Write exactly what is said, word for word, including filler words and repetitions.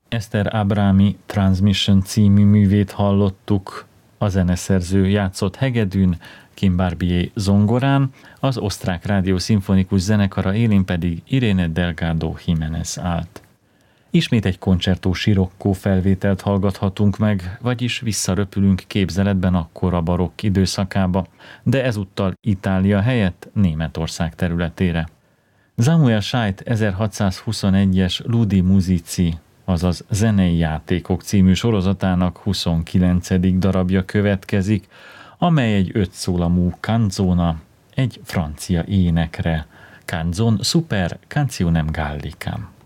Eszter Abrami Transmission című művét hallottuk, a zeneszerző játszott hegedűn, Kim Barbier zongorán, az osztrák rádió szimfonikus zenekara élén pedig Irene Delgado Jiménez állt. Ismét egy koncertó sirokkó felvételt hallgathatunk meg, vagyis visszaröpülünk képzeletben a kora barokk időszakába, de ezúttal Itália helyett Németország területére. Samuel Scheidt ezerhatszázhuszonegyes Ludi Musici, azaz Zenei játékok című sorozatának huszonkilencedik darabja következik, amely egy ötszólamú canzona, egy francia énekre, canzon super cancionem gallicam.